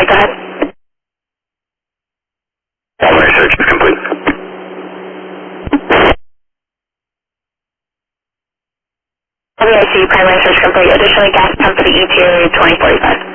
sorry, go ahead. Primary search is complete. Okay, I see primary search complete. Additionally, gas pump for the ETA 2045.